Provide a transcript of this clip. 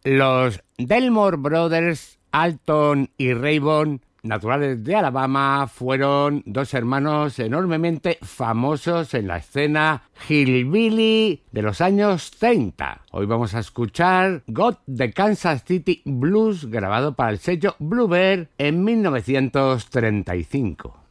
Los Delmore Brothers, Alton y Rayburn, naturales de Alabama, fueron dos hermanos enormemente famosos en la escena hillbilly de los años 30. Hoy vamos a escuchar Got the Kansas City Blues, grabado para el sello Bluebird en 1935.